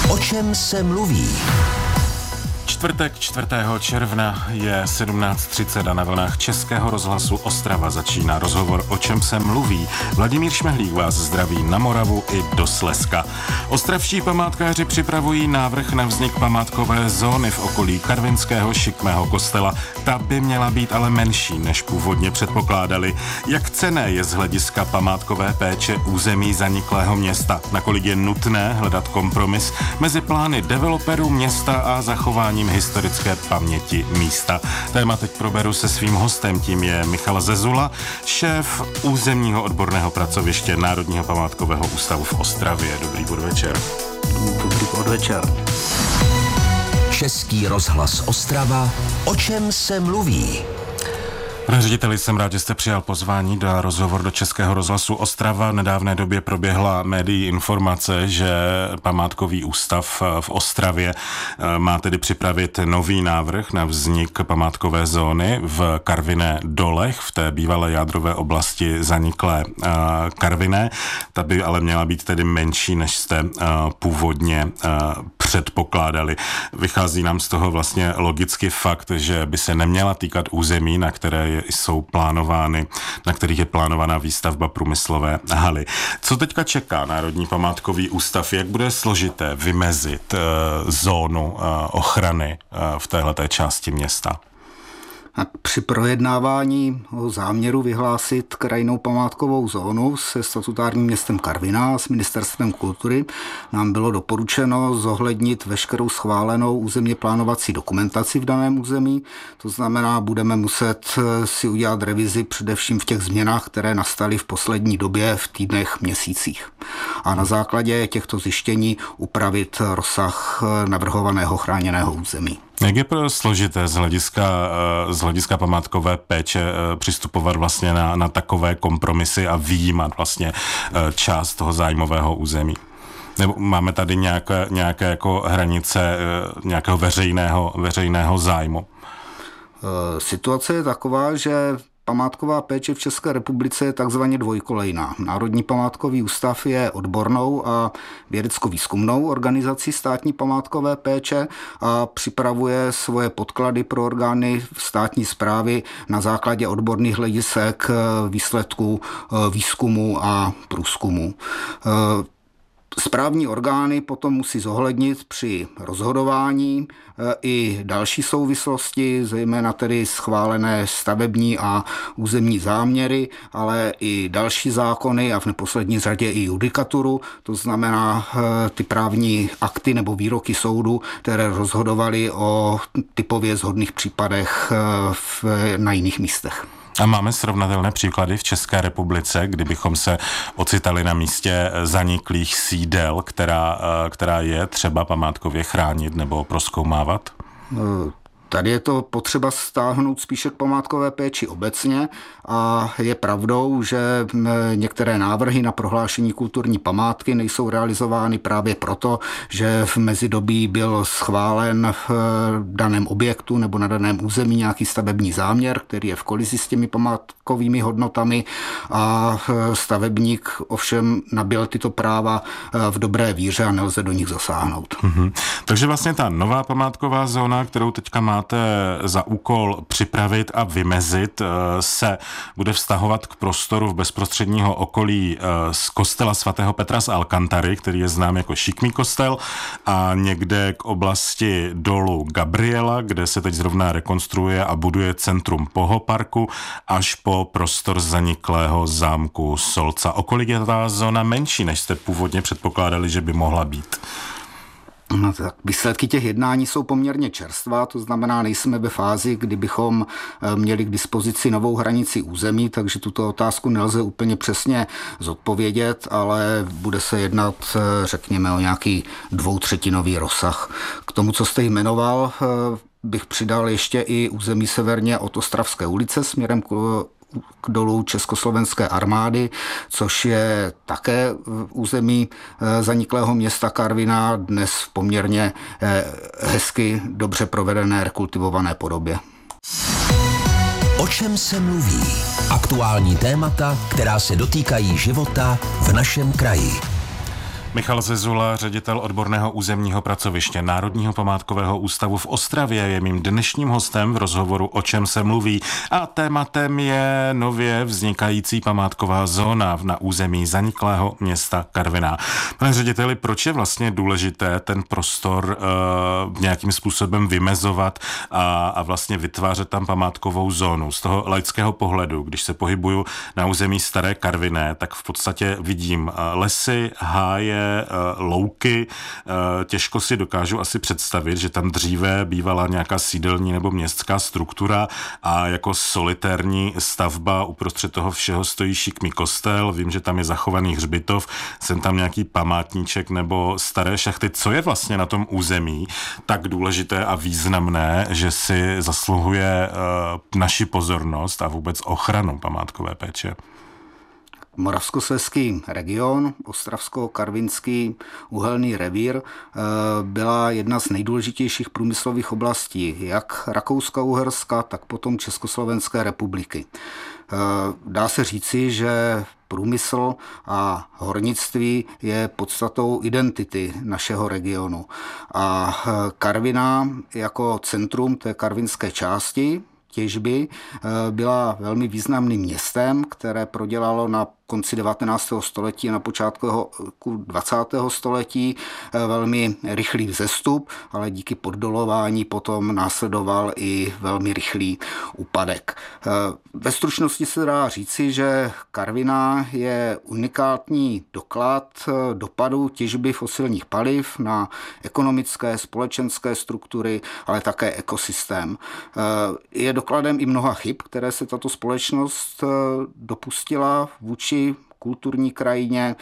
O čem se mluví? Čtvrtek 4. června je 17:30 a na vlnách Českého rozhlasu Ostrava začíná rozhovor O čem se mluví. Vladimír Šmehlík vás zdraví na Moravu i do Slezska. Ostravští památkáři připravují návrh na vznik památkové zóny v okolí karvinského šikmého kostela. Ta by měla být ale menší, než původně předpokládali. Jak cenné je z hlediska památkové péče území zaniklého města? Nakolik je nutné hledat kompromis mezi plány developerů města a zachováním historické paměti místa? Téma teď proberu se svým hostem, tím je Michal Zezula, šéf územního odborného pracoviště Národního památkového ústavu v Ostravě. Dobrý podvečer. Dobrý podvečer. Český rozhlas Ostrava. O čem se mluví? Pane řediteli, jsem rád, že jste přijal pozvání na rozhovor do Českého rozhlasu Ostrava. V nedávné době proběhla médií informace, že památkový ústav v Ostravě má tedy připravit nový návrh na vznik památkové zóny v Karviné dolech, v té bývalé jádrové oblasti zaniklé Karviné. Ta by ale měla být tedy menší, než jste původně předpokládali. Vychází nám z toho vlastně logicky fakt, že by se neměla týkat území, na kterých je plánovaná výstavba průmyslové haly. Co teďka čeká Národní památkový ústav? Jak bude složité vymezit zónu ochrany v téhleté části města? Při projednávání záměru vyhlásit krajinnou památkovou zónu se statutárním městem Karviná a s Ministerstvem kultury nám bylo doporučeno zohlednit veškerou schválenou územně plánovací dokumentaci v daném území. To znamená, budeme muset si udělat revizi především v těch změnách, které nastaly v poslední době, v týdnech, měsících. A na základě těchto zjištění upravit rozsah navrhovaného chráněného území. Jak je složité z hlediska památkové péče přistupovat vlastně na takové kompromisy a vyjímat vlastně část toho zájmového území? Nebo máme tady nějaké jako hranice nějakého veřejného zájmu? Situace je taková, že památková péče v České republice je takzvaně dvojkolejná. Národní památkový ústav je odbornou a vědecko-výzkumnou organizací státní památkové péče a připravuje svoje podklady pro orgány státní správy na základě odborných hledisek, výsledků výzkumu a průzkumu. Správní orgány potom musí zohlednit při rozhodování i další souvislosti, zejména tedy schválené stavební a územní záměry, ale i další zákony a v neposlední řadě i judikaturu, to znamená ty právní akty nebo výroky soudu, které rozhodovaly o typově shodných případech na jiných místech. A máme srovnatelné příklady v České republice, kdybychom se ocitali na místě zaniklých sídel, která je třeba památkově chránit nebo prozkoumávat? Tady je to potřeba stáhnout spíše k památkové péči obecně a je pravdou, že některé návrhy na prohlášení kulturní památky nejsou realizovány právě proto, že v mezidobí byl schválen v daném objektu nebo na daném území nějaký stavební záměr, který je v kolizi s těmi památkovými hodnotami a stavebník ovšem nabyl tyto práva v dobré víře a nelze do nich zasáhnout. Takže vlastně ta nová památková zóna, kterou teďka máte za úkol připravit a vymezit, se bude vztahovat k prostoru v bezprostředního okolí z kostela svatého Petra z Alcantary, který je znám jako šikmý kostel, a někde k oblasti dolu Gabriela, kde se teď zrovna rekonstruuje a buduje centrum Pohoparku, až po prostor zaniklého zámku Solca. O kolik je ta zóna menší, než jste původně předpokládali, že by mohla být? No, tak výsledky těch jednání jsou poměrně čerstvá, to znamená, nejsme ve fázi, kdy bychom měli k dispozici novou hranici území, takže tuto otázku nelze úplně přesně zodpovědět, ale bude se jednat, řekněme, o nějaký 2/3 rozsah. K tomu, co jste jmenoval, bych přidal ještě i území severně od Ostravské ulice směrem k dolu Československé armády, což je také území zaniklého města Karviná, dnes v poměrně hezky, dobře provedené, rekultivované podobě. O čem se mluví? Aktuální témata, která se dotýkají života v našem kraji. Michal Zezula, ředitel odborného územního pracoviště Národního památkového ústavu v Ostravě, je mým dnešním hostem v rozhovoru O čem se mluví. A tématem je nově vznikající památková zóna na území zaniklého města Karviná. Pane řediteli, proč je vlastně důležité ten prostor nějakým způsobem vymezovat a vlastně vytvářet tam památkovou zónu? Z toho laického pohledu, když se pohybuju na území Staré Karviné, tak v podstatě vidím lesy, háje, louky. Těžko si dokážu asi představit, že tam dříve bývala nějaká sídelní nebo městská struktura a jako solitérní stavba uprostřed toho všeho stojí šikmý kostel. Vím, že tam je zachovaný hřbitov, jsem tam nějaký památníček nebo staré šachty. Co je vlastně na tom území tak důležité a významné, že si zasluhuje naši pozornost a vůbec ochranu památkové péče? Moravskoslezský region, Ostravsko-Karvinský uhelný revír, byla jedna z nejdůležitějších průmyslových oblastí jak Rakouska-Uherska, tak potom Československé republiky. Dá se říci, že průmysl a hornictví je podstatou identity našeho regionu. A Karviná jako centrum té karvinské části těžby byla velmi významným městem, které prodělalo na konci 19. století a na počátku 20. století velmi rychlý vzestup, ale díky poddolování potom následoval i velmi rychlý úpadek. Ve stručnosti se dá říci, že Karviná je unikátní doklad dopadu těžby fosilních paliv na ekonomické, společenské struktury, ale také ekosystém. Je dokladem i mnoha chyb, které se tato společnost dopustila vůči kulturní krajině,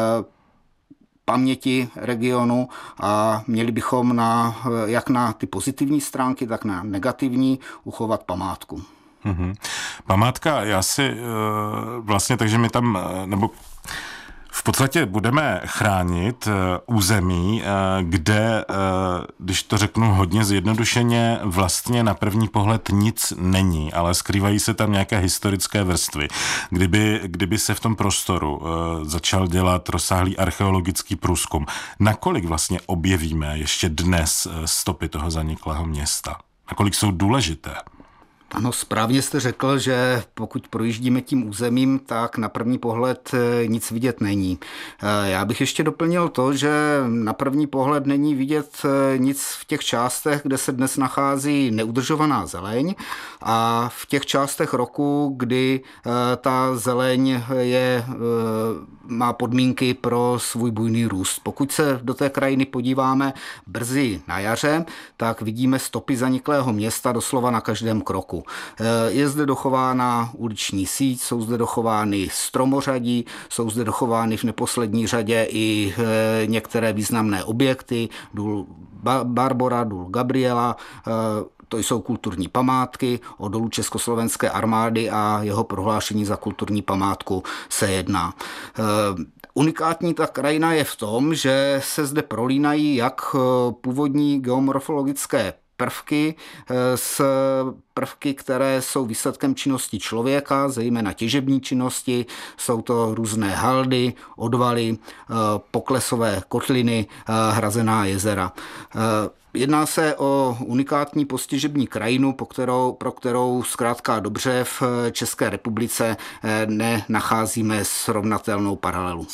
paměti regionu a měli bychom jak na ty pozitivní stránky, tak na negativní uchovat památku. Památka, já si vlastně, takže my tam, nebo v podstatě budeme chránit území, kde, když to řeknu hodně zjednodušeně, vlastně na první pohled nic není, ale skrývají se tam nějaké historické vrstvy. Kdyby se v tom prostoru začal dělat rozsáhlý archeologický průzkum, nakolik vlastně objevíme ještě dnes stopy toho zaniklého města? Nakolik jsou důležité? Ano, správně jste řekl, že pokud projíždíme tím územím, tak na první pohled nic vidět není. Já bych ještě doplnil to, že na první pohled není vidět nic v těch částech, kde se dnes nachází neudržovaná zeleň a v těch částech roku, kdy ta zeleň má podmínky pro svůj bujný růst. Pokud se do té krajiny podíváme brzy na jaře, tak vidíme stopy zaniklého města doslova na každém kroku. Je zde dochována uliční síť, jsou zde dochovány stromořadí, jsou zde dochovány v neposlední řadě i některé významné objekty, důl Barbora, důl Gabriela, to jsou kulturní památky, o dolu Československé armády a jeho prohlášení za kulturní památku se jedná. Unikátní ta krajina je v tom, že se zde prolínají jak původní geomorfologické prvky s prvky, které jsou výsledkem činnosti člověka, zejména těžební činnosti. Jsou to různé haldy, odvaly, poklesové kotliny, hrazená jezera. Jedná se o unikátní postěžební krajinu, pro kterou zkrátka dobře v České republice nenacházíme srovnatelnou paralelu.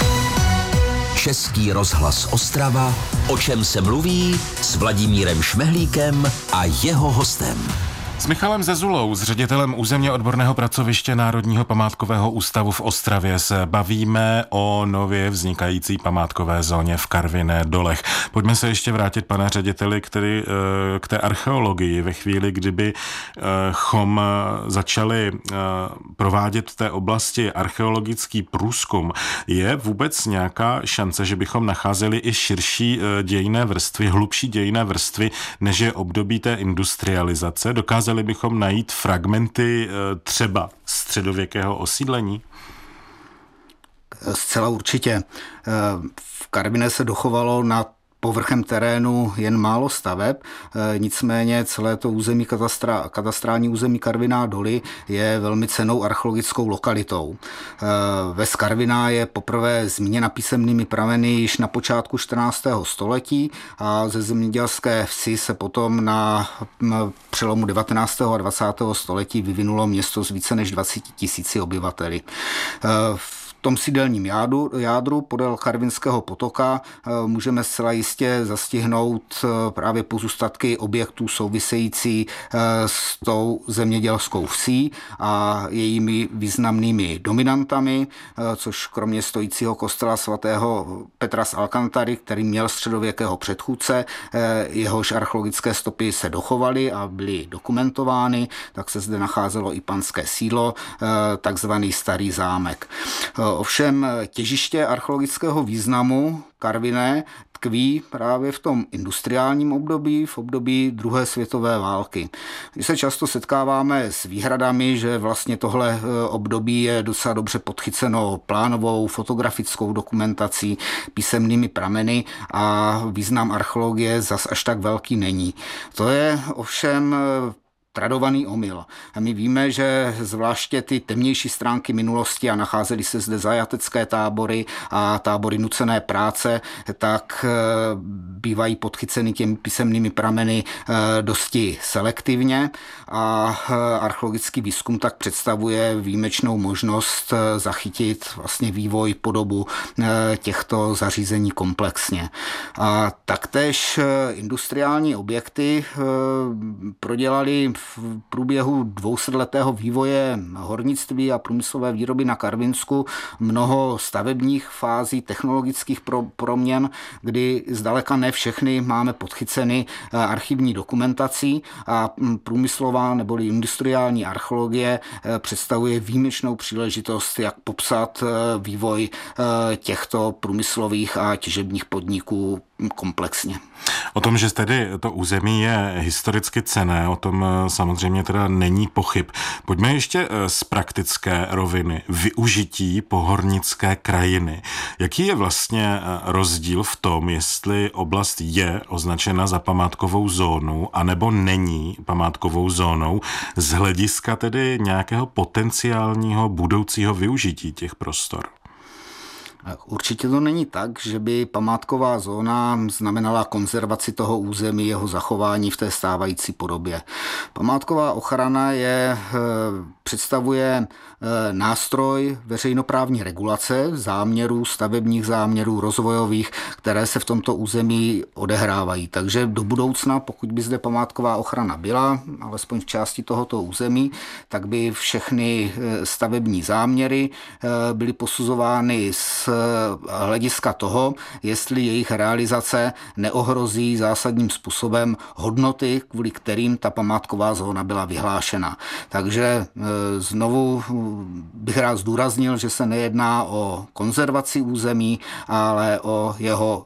Český rozhlas Ostrava, o čem se mluví, s Vladimírem Šmehlíkem a jeho hostem. S Michalem Zezulou, s ředitelem územně odborného pracoviště Národního památkového ústavu v Ostravě, se bavíme o nově vznikající památkové zóně v Karviné Dolech. Pojďme se ještě vrátit, pane řediteli, k té archeologii. Ve chvíli, kdybychom začali provádět v té oblasti archeologický průzkum, je vůbec nějaká šance, že bychom nacházeli i širší dějinné vrstvy, hlubší dějinné vrstvy, než je období té industrializace? Dokázali bychom najít fragmenty třeba středověkého osídlení? Zcela určitě. V Karviné se dochovalo na povrchem terénu jen málo staveb, nicméně celé to území katastrální území Karviná Doly je velmi cennou archeologickou lokalitou. Ves Karviná je poprvé zmíněna písemnými prameny již na počátku 14. století a ze zemědělské vsi se potom na přelomu 19. a 20. století vyvinulo město s více než 20 000 obyvateli. V tom sídelním jádru podél Karvinského potoka můžeme zcela jistě zastihnout právě pozůstatky objektů související s tou zemědělskou vsí a jejími významnými dominantami, což kromě stojícího kostela svatého Petra z Alcantary, který měl středověkého předchůdce, jehož archeologické stopy se dochovaly a byly dokumentovány, tak se zde nacházelo i panské sídlo, takzvaný Starý zámek. Ovšem těžiště archeologického významu Karviné tkví právě v tom industriálním období, v období druhé světové války. My se často setkáváme s výhradami, že vlastně tohle období je docela dobře podchyceno plánovou, fotografickou dokumentací, písemnými prameny a význam archeologie zas až tak velký není. To je ovšem tradovaný omyl. A my víme, že zvláště ty temnější stránky minulosti, a nacházely se zde zajatecké tábory a tábory nucené práce, tak bývají podchyceny těmi písemnými prameny dosti selektivně a archeologický výzkum tak představuje výjimečnou možnost zachytit vlastně vývoj, podobu těchto zařízení komplexně. A taktéž industriální objekty prodělali v průběhu 200letého vývoje hornictví a průmyslové výroby na Karvinsku mnoho stavebních fází, technologických proměn, kdy zdaleka ne všechny máme podchyceny archivní dokumentací a průmyslová neboli industriální archeologie představuje výjimečnou příležitost, jak popsat vývoj těchto průmyslových a těžebních podniků komplexně. O tom, že tedy to území je historicky cenné, o tom samozřejmě teda není pochyb. Pojďme ještě z praktické roviny. Využití pohornické krajiny. Jaký je vlastně rozdíl v tom, jestli oblast je označena za památkovou zónu, anebo není památkovou zónou, z hlediska tedy nějakého potenciálního budoucího využití těch prostor? Určitě to není tak, že by památková zóna znamenala konzervaci toho území, jeho zachování v té stávající podobě. Památková ochrana představuje nástroj veřejnoprávní regulace záměrů, stavebních záměrů, rozvojových, které se v tomto území odehrávají. Takže do budoucna, pokud by zde památková ochrana byla, alespoň v části tohoto území, tak by všechny stavební záměry byly posuzovány z hlediska toho, jestli jejich realizace neohrozí zásadním způsobem hodnoty, kvůli kterým ta památková zóna byla vyhlášena. Takže znovu bych rád zdůraznil, že se nejedná o konzervaci území, ale o jeho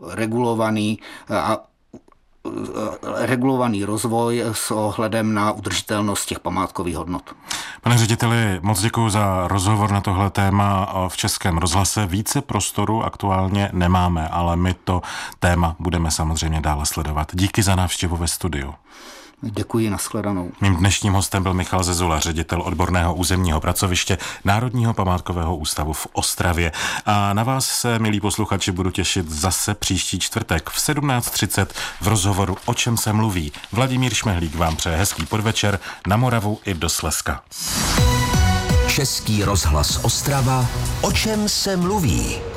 regulovaný rozvoj s ohledem na udržitelnost těch památkových hodnot. Pane řediteli, moc děkuji za rozhovor na tohle téma v Českém rozhlase. Více prostoru aktuálně nemáme, ale my to téma budeme samozřejmě dále sledovat. Díky za návštěvu ve studiu. Děkuji, nashledanou. Mým dnešním hostem byl Michal Zezula, ředitel odborného územního pracoviště Národního památkového ústavu v Ostravě. A na vás se, milí posluchači, budu těšit zase příští čtvrtek v 17:30 v rozhovoru O čem se mluví. Vladimír Šmehlík vám přeje hezký podvečer na Moravu i do Slezska. Český rozhlas Ostrava. O čem se mluví?